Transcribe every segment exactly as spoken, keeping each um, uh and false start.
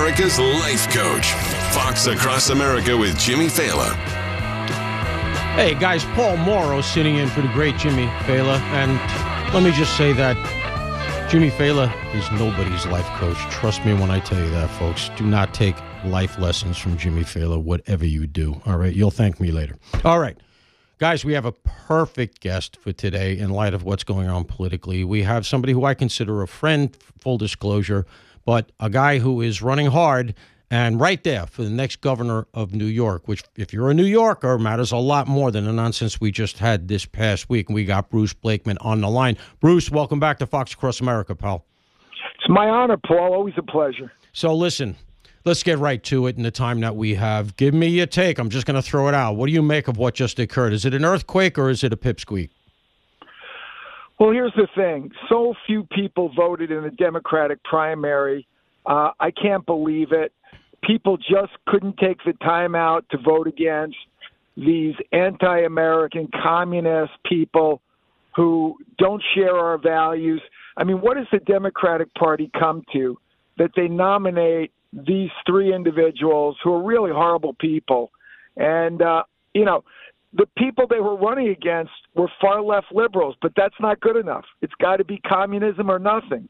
America's life coach. Fox Across America with Jimmy Failla. Hey, guys, Paul Morrow sitting in for the great Jimmy Failla. And let me just say that Jimmy Failla is nobody's life coach. Trust me when I tell you that, folks. Do not take life lessons from Jimmy Failla, whatever you do. All right? You'll thank me later. All right. Guys, we have a perfect guest for today in light of what's going on politically. We have somebody who I consider a friend, full disclosure, but a guy who is running hard and right there for the next governor of New York, which, if you're a New Yorker, matters a lot more than the nonsense we just had this past week. And we got Bruce Blakeman on the line. Bruce, welcome back to Fox Across America, pal. It's my honor, Paul. Always a pleasure. So listen, let's get right to it in the time that we have. Give me your take. I'm just going to throw it out. What do you make of what just occurred? Is it an earthquake or is it a pipsqueak? Well, here's the thing. So few people voted in the Democratic primary. Uh, I can't believe it. People just couldn't take the time out to vote against these anti-American communist people who don't share our values. I mean, what does the Democratic Party come to that they nominate these three individuals who are really horrible people? And, uh, you know, the people they were running against were far left liberals, but that's not good enough. It's got to be communism or nothing.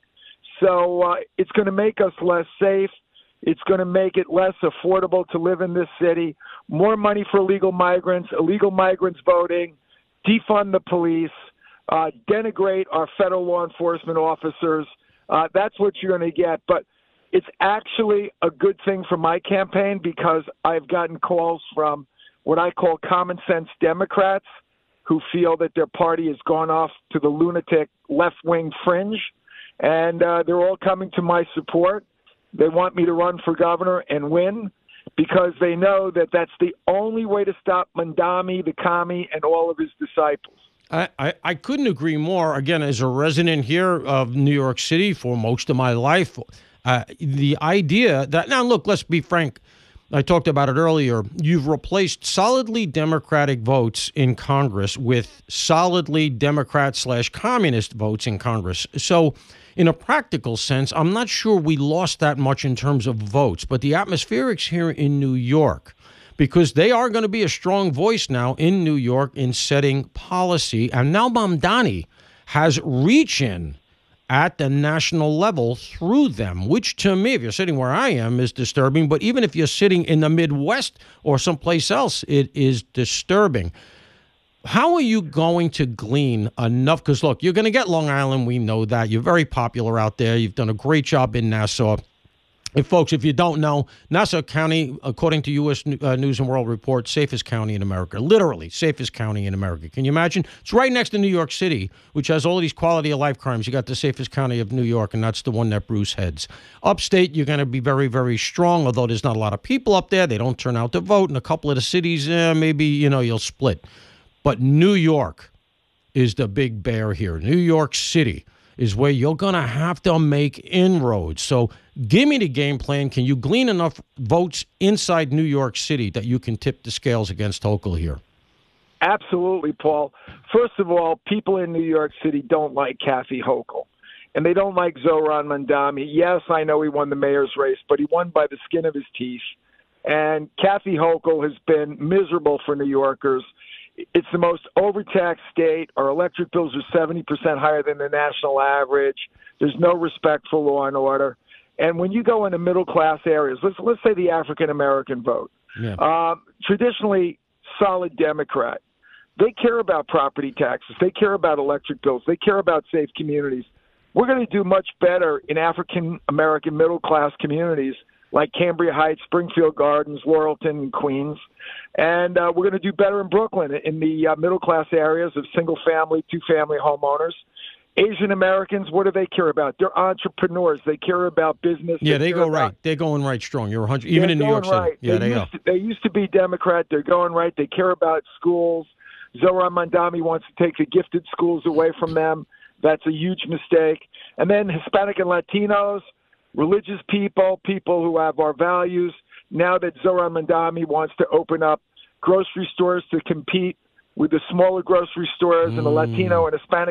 So uh, it's going to make us less safe. It's going to make it less affordable to live in this city. More money for illegal migrants, illegal migrants voting, defund the police, uh, denigrate our federal law enforcement officers. Uh, that's what you're going to get. But it's actually a good thing for my campaign because I've gotten calls from what I call common sense Democrats who feel that their party has gone off to the lunatic left-wing fringe, and uh, they're all coming to my support. They want me to run for governor and win because they know that that's the only way to stop Mamdani, the commie, and all of his disciples. I, I, I couldn't agree more. Again, as a resident here of New York City for most of my life, Uh, the idea that, now look, let's be frank, I talked about it earlier, you've replaced solidly Democratic votes in Congress with solidly Democrat slash communist votes in Congress. So in a practical sense, I'm not sure we lost that much in terms of votes, but the atmospherics here in New York, because they are going to be a strong voice now in New York in setting policy, and now Mamdani has reach in at the national level through them, which to me, if you're sitting where I am, is disturbing. But even if you're sitting in the Midwest or someplace else, it is disturbing. How are you going to glean enough? Because, look, you're going to get Long Island. We know that. You're very popular out there. You've done a great job in Nassau. And, folks, if you don't know, Nassau County, according to U S Uh, News and World Report, safest county in America. Literally, safest county in America. Can you imagine? It's right next to New York City, which has all of these quality of life crimes. You got the safest county of New York, and that's the one that Bruce heads. Upstate, you're going to be very, very strong, although there's not a lot of people up there. They don't turn out to vote. In a couple of the cities, eh, maybe, you know, you'll split. But New York is the big bear here. New York City is where you're going to have to make inroads. So give me the game plan. Can you glean enough votes inside New York City that you can tip the scales against Hochul here? Absolutely, Paul. First of all, people in New York City don't like Kathy Hochul, and they don't like Zohran Mamdani. Yes, I know he won the mayor's race, but he won by the skin of his teeth. And Kathy Hochul has been miserable for New Yorkers. It's the most overtaxed state. Our electric bills are seventy percent higher than the national average. There's no respect for law and order. And when you go into middle-class areas, let's let's say the African-American vote, yeah. um, traditionally solid Democrat, they care about property taxes. They care about electric bills. They care about safe communities. We're going to do much better in African-American middle-class communities like Cambria Heights, Springfield Gardens, Laurelton, and Queens. And uh, we're going to do better in Brooklyn in the uh, middle-class areas of single-family, two-family homeowners. Asian Americans, what do they care about? They're entrepreneurs. They care about business. Yeah, they, they go about, right. They're going right strong. You're one hundred, even in New York right. City. Yeah, they, they used go. To, they used to be Democrat. They're going right. They care about schools. Zohran Mamdani wants to take the gifted schools away from them. That's a huge mistake. And then Hispanic and Latinos, religious people, people who have our values. Now that Zohran Mamdani wants to open up grocery stores to compete with the smaller grocery stores mm. and the Latino and Hispanic